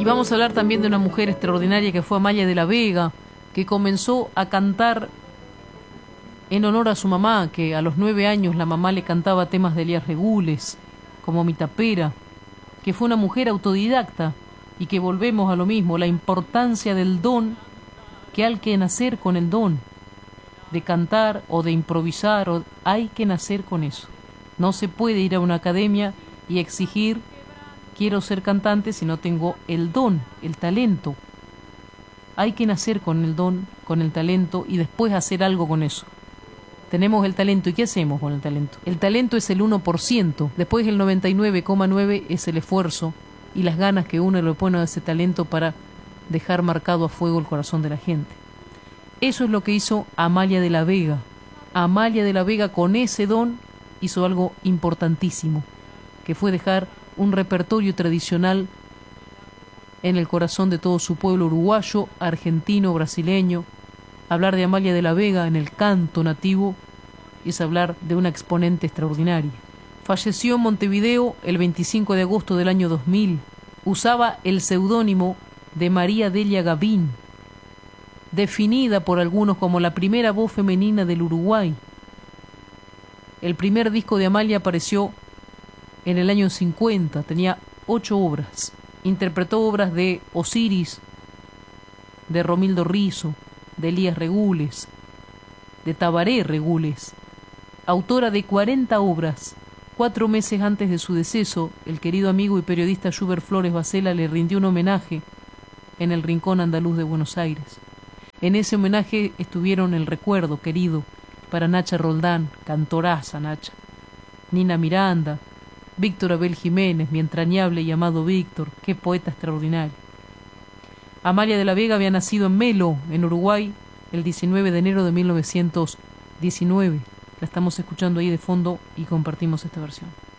vamos a hablar también de una mujer extraordinaria que fue Amalia de la Vega, que comenzó a cantar en honor a su mamá, que a los 9 años la mamá le cantaba temas de Elías Regules, como Mi Tapera, que fue una mujer autodidacta, y que volvemos a lo mismo, la importancia del don, que hay que nacer con el don de cantar o de improvisar, hay que nacer con eso. No se puede ir a una academia y exigir quiero ser cantante si no tengo el don, el talento. Hay que nacer con el don, con el talento, y después hacer algo con eso. Tenemos el talento, ¿y qué hacemos con el talento? El talento es el 1%, después el 99,9% es el esfuerzo y las ganas que uno le pone a ese talento para dejar marcado a fuego el corazón de la gente. Eso es lo que hizo Amalia de la Vega. Amalia de la Vega, con ese don, hizo algo importantísimo, que fue dejar un repertorio tradicional en el corazón de todo su pueblo uruguayo, argentino, brasileño. Hablar de Amalia de la Vega en el canto nativo es hablar de una exponente extraordinaria. Falleció en Montevideo el 25 de agosto del año 2000. Usaba el seudónimo de María Delia Gavín, definida por algunos como la primera voz femenina del Uruguay. El primer disco de Amalia apareció en el año 50, tenía 8 obras. Interpretó obras de Osiris, de Romildo Rizo, de Elías Regules, de Tabaré Regules. Autora de 40 obras. 4 meses antes de su deceso, el querido amigo y periodista Schubert Flores Bacela le rindió un homenaje en el Rincón Andaluz de Buenos Aires. En ese homenaje estuvieron el recuerdo querido para Nacha Roldán, cantoraza Nacha, Nina Miranda, Víctor Abel Jiménez, mi entrañable y amado Víctor, qué poeta extraordinario. Amalia de la Vega había nacido en Melo, en Uruguay, el 19 de enero de 1919. La estamos escuchando ahí de fondo y compartimos esta versión.